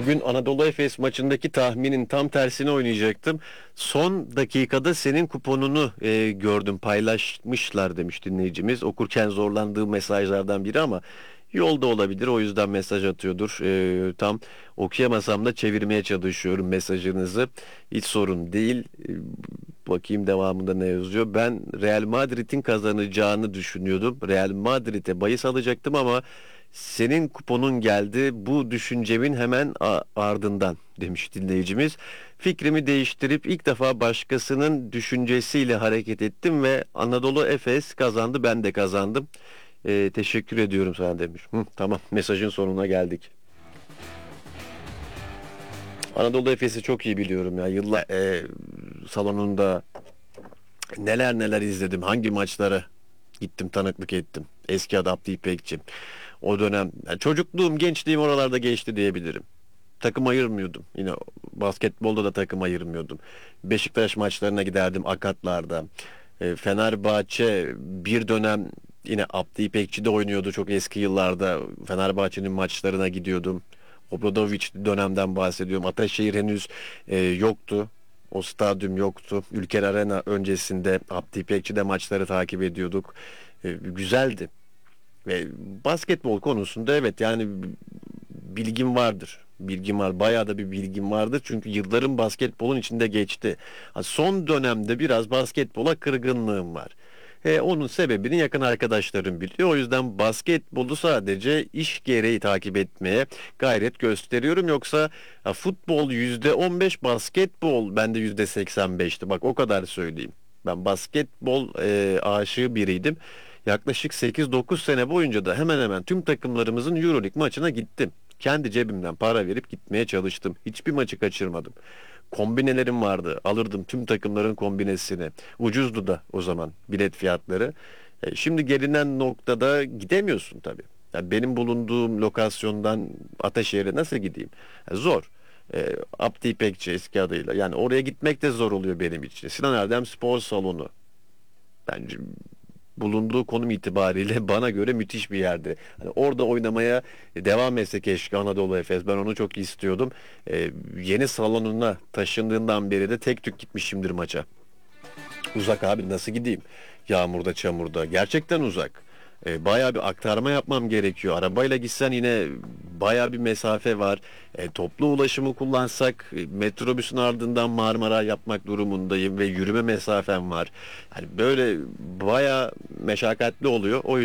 Bugün Anadolu Efes maçındaki tahminin tam tersini oynayacaktım. Son dakikada senin kuponunu gördüm, paylaşmışlar demiş dinleyicimiz. Okurken zorlandığı mesajlardan biri ama yolda olabilir, o yüzden mesaj atıyordur. Tam okuyamasam da çevirmeye çalışıyorum mesajınızı. Hiç sorun değil. Bakayım devamında ne yazıyor. Ben Real Madrid'in kazanacağını düşünüyordum. Real Madrid'e bahis alacaktım ama senin kuponun geldi. Bu düşüncemin hemen ardından demiş dinleyicimiz. Fikrimi değiştirip ilk defa başkasının düşüncesiyle hareket ettim ve Anadolu Efes kazandı. Ben de kazandım. Teşekkür ediyorum sana demiş. Tamam, mesajın sonuna geldik. Anadolu Efes'i çok iyi biliyorum ya. Yıllar salonunda neler neler izledim. Hangi maçlara gittim, tanıklık ettim. Eski adı Abdi İpekçi. O dönem yani çocukluğum, gençliğim oralarda geçti diyebilirim. Takım ayırmıyordum. Yine basketbolda da takım ayırmıyordum. Beşiktaş maçlarına giderdim akatlarda. Fenerbahçe bir dönem yine Abdi İpekçi'de oynuyordu çok eski yıllarda. Fenerbahçe'nin maçlarına gidiyordum. Obradoviç dönemden bahsediyorum. Ataşehir henüz yoktu. O stadyum yoktu. Ülker Arena öncesinde Abdi İpekçi'de maçları takip ediyorduk. Güzeldi. Ve basketbol konusunda evet yani bilgim vardır. Bilgim var. Bayağı da bir bilgim vardır. Çünkü yıllarım basketbolun içinde geçti. Son dönemde biraz basketbola kırgınlığım var. Onun sebebini yakın arkadaşlarım biliyor. O yüzden basketbolu sadece iş gereği takip etmeye gayret gösteriyorum. Yoksa futbol %15, basketbol bende %85'ti. Bak o kadar söyleyeyim. Ben basketbol aşığı biriydim. Yaklaşık 8-9 sene boyunca da hemen hemen tüm takımlarımızın EuroLeague maçına gittim. Kendi cebimden para verip gitmeye çalıştım. Hiçbir maçı kaçırmadım. Kombinelerim vardı. Alırdım tüm takımların kombinesini. Ucuzdu da o zaman bilet fiyatları. Şimdi gelinen noktada gidemiyorsun tabii. Yani benim bulunduğum lokasyondan Ataşehir'e nasıl gideyim? Zor. Abdi İpekçi eski adıyla. Yani oraya gitmek de zor oluyor benim için. Sinan Erdem Spor Salonu. Bence bulunduğu konum itibariyle bana göre müthiş bir yerdi. Hani orada oynamaya devam etse keşke Anadolu Efes. Ben onu çok istiyordum. Yeni salonuna taşındığından beri de tek tük gitmişimdir maça. Uzak abi, nasıl gideyim? Yağmurda, çamurda. Gerçekten uzak. Bayağı bir aktarma yapmam gerekiyor. Arabayla gitsen yine bayağı bir mesafe var. Toplu ulaşımı kullansak metrobüsün ardından Marmara yapmak durumundayım ve yürüme mesafem var. Yani böyle bayağı meşakkatli oluyor. O